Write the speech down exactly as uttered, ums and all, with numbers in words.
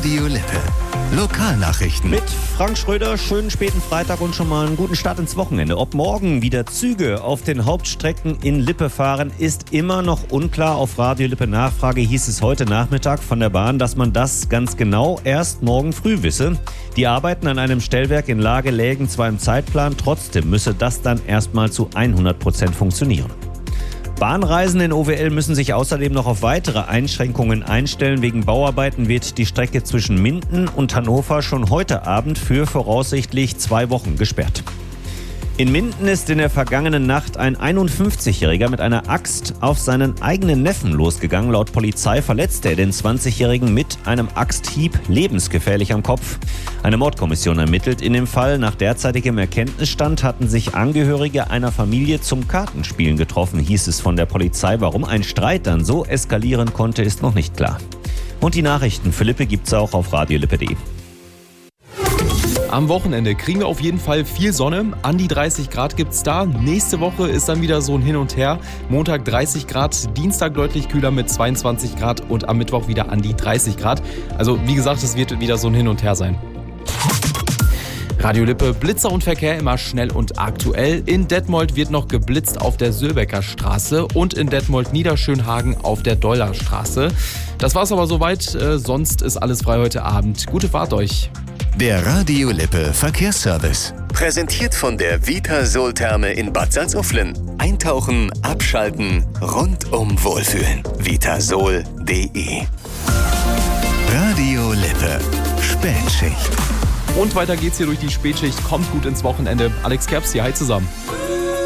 Radio Lippe. Lokalnachrichten. Mit Frank Schröder, schönen späten Freitag und schon mal einen guten Start ins Wochenende. Ob morgen wieder Züge auf den Hauptstrecken in Lippe fahren, ist immer noch unklar. Auf Radio Lippe Nachfrage hieß es heute Nachmittag von der Bahn, dass man das ganz genau erst morgen früh wisse. Die Arbeiten an einem Stellwerk in Lage lägen zwar im Zeitplan, trotzdem müsse das dann erstmal zu hundert Prozent funktionieren. Bahnreisende in O W L müssen sich außerdem noch auf weitere Einschränkungen einstellen. Wegen Bauarbeiten wird die Strecke zwischen Minden und Hannover schon heute Abend für voraussichtlich zwei Wochen gesperrt. In Minden ist in der vergangenen Nacht ein einundfünfzigjähriger mit einer Axt auf seinen eigenen Neffen losgegangen. Laut Polizei verletzte er den zwanzigjährigen mit einem Axthieb lebensgefährlich am Kopf. Eine Mordkommission ermittelt in dem Fall. Nach derzeitigem Erkenntnisstand hatten sich Angehörige einer Familie zum Kartenspielen getroffen, hieß es von der Polizei. Warum ein Streit dann so eskalieren konnte, ist noch nicht klar. Und die Nachrichten für Lippe gibt's auch auf radiolippe punkt de. Am Wochenende kriegen wir auf jeden Fall viel Sonne. An die dreißig Grad gibt's da. Nächste Woche ist dann wieder so ein Hin und Her. Montag dreißig Grad, Dienstag deutlich kühler mit zweiundzwanzig Grad und am Mittwoch wieder an die dreißig Grad. Also wie gesagt, es wird wieder so ein Hin und Her sein. Radio Lippe, Blitzer und Verkehr immer schnell und aktuell. In Detmold wird noch geblitzt auf der Sülbecker Straße und in Detmold-Niederschönhagen auf der Dollerstraße. Das war's aber soweit, äh, sonst ist alles frei heute Abend. Gute Fahrt euch. Der Radio Lippe Verkehrsservice. Präsentiert von der Vitasol-Therme in Bad Salzuflen. Eintauchen, abschalten, rundum wohlfühlen. vitasol punkt de. Radio Lippe. Spätschicht. Und weiter geht's hier durch die Spätschicht. Kommt gut ins Wochenende. Alex Kerbs hier, hi zusammen.